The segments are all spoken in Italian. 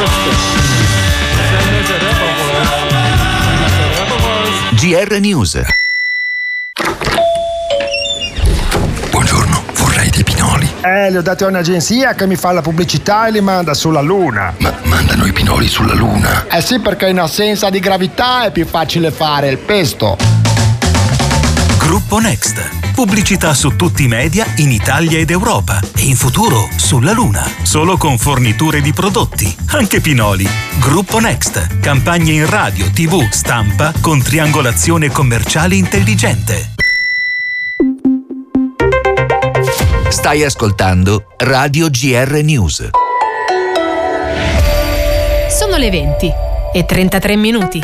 GR News. Buongiorno, vorrei dei pinoli. Li ho dati a un'agenzia che mi fa la pubblicità e li manda sulla Luna. Ma mandano i pinoli sulla Luna? Sì, perché in assenza di gravità è più facile fare il pesto. Gruppo Next. Pubblicità su tutti i media in Italia ed Europa e in futuro sulla Luna. Solo con forniture di prodotti, anche pinoli. Gruppo Next. Campagne in radio, TV, stampa con triangolazione commerciale intelligente. Stai ascoltando Radio GR News. Sono le 20:33.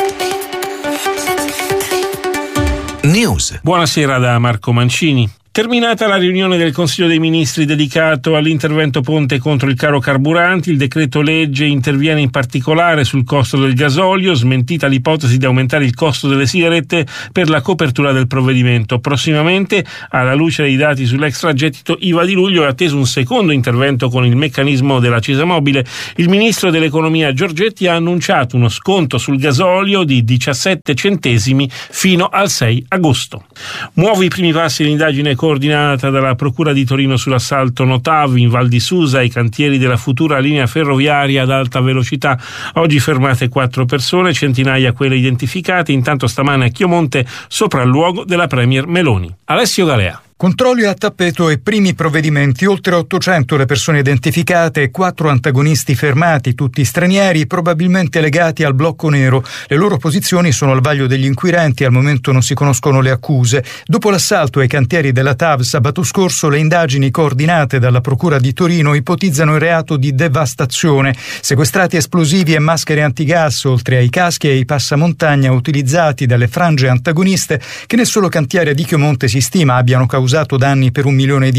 News. Buonasera da Marco Mancini. Terminata la riunione del Consiglio dei Ministri dedicato all'intervento ponte contro il caro carburanti, il decreto legge interviene in particolare sul costo del gasolio, smentita l'ipotesi di aumentare il costo delle sigarette per la copertura del provvedimento. Prossimamente, alla luce dei dati sull'extragettito IVA di luglio, è atteso un secondo intervento con il meccanismo dell'accisa mobile. Il ministro dell'economia Giorgetti ha annunciato uno sconto sul gasolio di 17 centesimi fino al 6 agosto. Muove i primi passi l'indagine coordinata dalla Procura di Torino sull'assalto Notav in Val di Susa ai cantieri della futura linea ferroviaria ad alta velocità. Oggi fermate 4 persone, centinaia quelle identificate. Intanto stamane a Chiomonte sopralluogo della Premier Meloni. Alessio Galea. Controlli a tappeto e primi provvedimenti, oltre 800 le persone identificate e 4 antagonisti fermati, tutti stranieri, probabilmente legati al blocco nero. Le loro posizioni sono al vaglio degli inquirenti, al momento non si conoscono le accuse. Dopo l'assalto ai cantieri della TAV sabato scorso, le indagini coordinate dalla Procura di Torino ipotizzano il reato di devastazione. Sequestrati esplosivi e maschere antigas, oltre ai caschi e ai passamontagna utilizzati dalle frange antagoniste, che nel solo cantiere di Chiomonte si stima abbiano causato danni per €1 milione,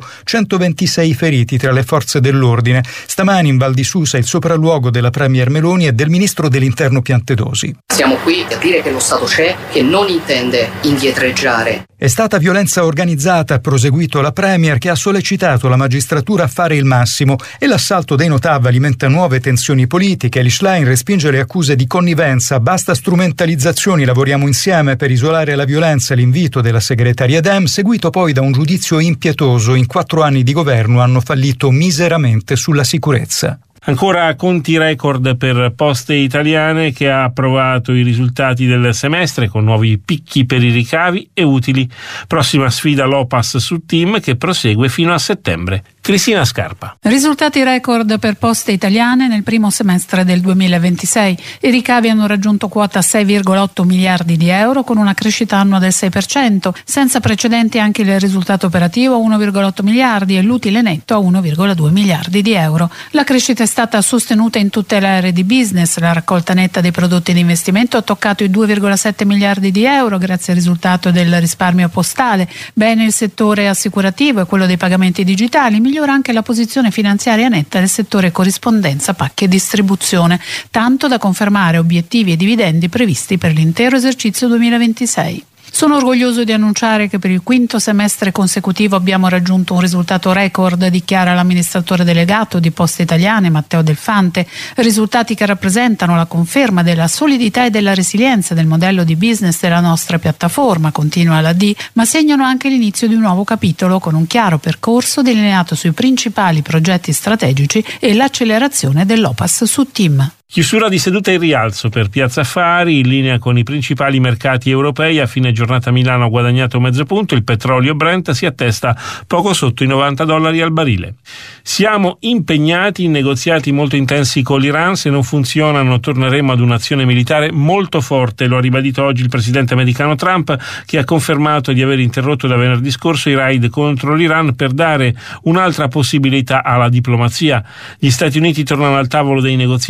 126 feriti tra le forze dell'ordine. Stamani in Val di Susa il sopralluogo della Premier Meloni e del ministro dell'Interno Piantedosi. Siamo qui a dire che lo Stato c'è, che non intende indietreggiare. È stata violenza organizzata, ha proseguito la Premier, che ha sollecitato la magistratura a fare il massimo, e l'assalto dei Notav alimenta nuove tensioni politiche. Schlein respinge le accuse di connivenza, basta strumentalizzazioni, lavoriamo insieme per isolare la violenza, l'invito della segretaria Dem, seguito poi da un giudizio impietoso. In 4 anni di governo hanno fallito miseramente sulla sicurezza. Ancora conti record per Poste Italiane, che ha approvato i risultati del semestre con nuovi picchi per i ricavi e utili. Prossima sfida l'Opas su TIM, che prosegue fino a settembre. Cristina Scarpa. Risultati record per Poste Italiane nel primo semestre del 2026. I ricavi hanno raggiunto quota 6,8 miliardi di euro con una crescita annua del 6%, senza precedenti anche il risultato operativo a 1,8 miliardi e l'utile netto a 1,2 miliardi di euro. La crescita è stata sostenuta in tutte le aree di business. La raccolta netta dei prodotti di investimento ha toccato i 2,7 miliardi di euro grazie al risultato del risparmio postale. Bene il settore assicurativo e quello dei pagamenti digitali, migliora anche la posizione finanziaria netta del settore corrispondenza, pacchi e distribuzione, tanto da confermare obiettivi e dividendi previsti per l'intero esercizio 2026. Sono orgoglioso di annunciare che per il quinto semestre consecutivo abbiamo raggiunto un risultato record, dichiara l'amministratore delegato di Poste Italiane Matteo Delfante, risultati che rappresentano la conferma della solidità e della resilienza del modello di business della nostra piattaforma, continua la D, ma segnano anche l'inizio di un nuovo capitolo con un chiaro percorso delineato sui principali progetti strategici e l'accelerazione dell'Opas su TIM. Chiusura di seduta in rialzo per Piazza Affari, in linea con i principali mercati europei. A fine giornata Milano ha guadagnato mezzo punto, il petrolio Brent si attesta poco sotto i $90 al barile. Siamo impegnati in negoziati molto intensi con l'Iran, se non funzionano torneremo ad un'azione militare molto forte, lo ha ribadito oggi il presidente americano Trump, che ha confermato di aver interrotto da venerdì scorso i raid contro l'Iran per dare un'altra possibilità alla diplomazia. Gli Stati Uniti tornano al tavolo dei negoziati ogni volta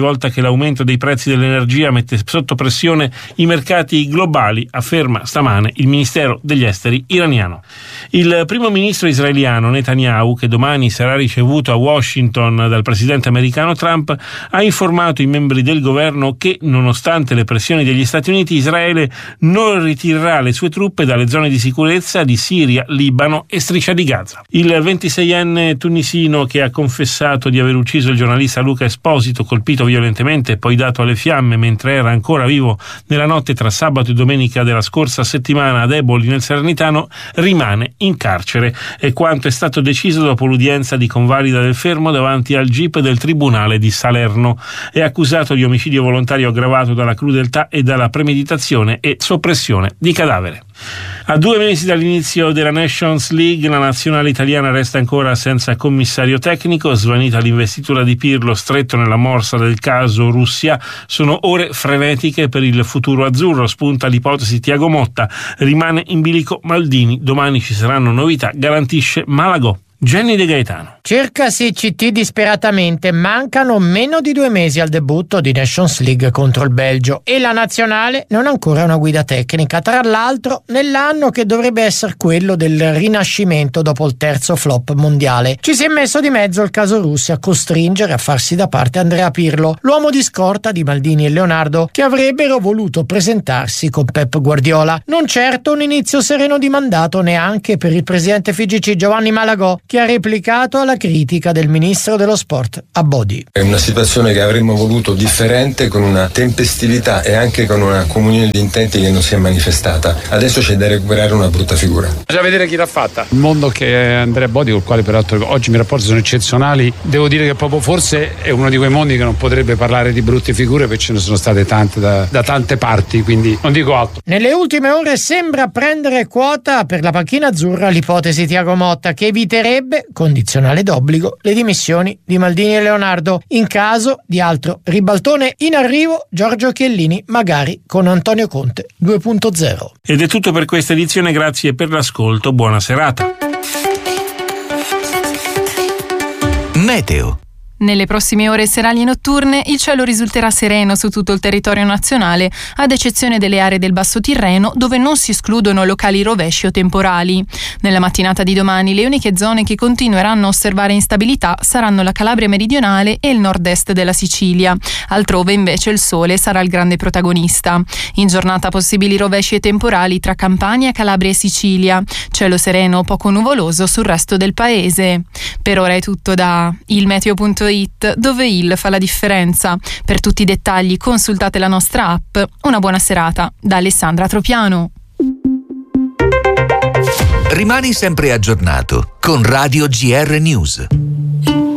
volta che l'aumento dei prezzi dell'energia mette sotto pressione i mercati globali, afferma stamane il Ministero degli Esteri iraniano. Il primo ministro israeliano Netanyahu, che domani sarà ricevuto a Washington dal presidente americano Trump, ha informato i membri del governo che, nonostante le pressioni degli Stati Uniti, Israele non ritirerà le sue truppe dalle zone di sicurezza di Siria, Libano e Striscia di Gaza. Il 26enne tunisino, che ha confessato di aver ucciso il giornalista Luca Esposito, colpito violentemente e poi dato alle fiamme mentre era ancora vivo nella notte tra sabato e domenica della scorsa settimana ad Eboli nel Salernitano, rimane in carcere. È quanto è stato deciso dopo l'udienza di convalida del fermo davanti al GIP del Tribunale di Salerno. È accusato di omicidio volontario aggravato dalla crudeltà e dalla premeditazione e soppressione di cadavere. A 2 mesi dall'inizio della Nations League, la nazionale italiana resta ancora senza commissario tecnico. Svanita l'investitura di Pirlo, stretto nella morsa del caso Russia, sono ore frenetiche per il futuro azzurro. Spunta l'ipotesi Thiago Motta, rimane in bilico Maldini. Domani ci saranno novità, garantisce Malagò. Jenny De Gaetano. Cercasi CT disperatamente, mancano meno di 2 mesi al debutto di Nations League contro il Belgio e la nazionale non ha ancora una guida tecnica, tra l'altro nell'anno che dovrebbe essere quello del rinascimento dopo il terzo flop mondiale. Ci si è messo di mezzo il caso Russia a costringere a farsi da parte Andrea Pirlo, l'uomo di scorta di Maldini e Leonardo, che avrebbero voluto presentarsi con Pep Guardiola. Non certo un inizio sereno di mandato neanche per il presidente FIGC Giovanni Malagò, che ha replicato alla critica del ministro dello sport Abodi. È una situazione che avremmo voluto differente, con una tempestività e anche con una comunione di intenti che non si è manifestata. Adesso c'è da recuperare una brutta figura. Bisogna vedere chi l'ha fatta. Il mondo che è Andrea Abodi, col quale peraltro oggi i miei rapporti sono eccezionali, devo dire che proprio forse è uno di quei mondi che non potrebbe parlare di brutte figure, perché ce ne sono state tante da tante parti, quindi non dico altro. Nelle ultime ore sembra prendere quota per la panchina azzurra l'ipotesi Thiago Motta, che eviterebbe, condizionale d'obbligo, le dimissioni di Maldini e Leonardo. In caso di altro ribaltone in arrivo, Giorgio Chiellini, magari con Antonio Conte 2.0. Ed è tutto per questa edizione, grazie per l'ascolto, buona serata. Meteo. Nelle prossime ore serali e notturne il cielo risulterà sereno su tutto il territorio nazionale, ad eccezione delle aree del Basso Tirreno, dove non si escludono locali rovesci o temporali. Nella mattinata di domani le uniche zone che continueranno a osservare instabilità saranno la Calabria meridionale e il nord-est della Sicilia. Altrove invece il sole sarà il grande protagonista. In giornata possibili rovesci e temporali tra Campania, Calabria e Sicilia. Cielo sereno poco nuvoloso sul resto del paese. Per ora è tutto da ilmeteo.it, dove il fa la differenza. Per tutti i dettagli consultate la nostra app. Una buona serata da Alessandra Tropiano. Rimani sempre aggiornato con Radio GR News.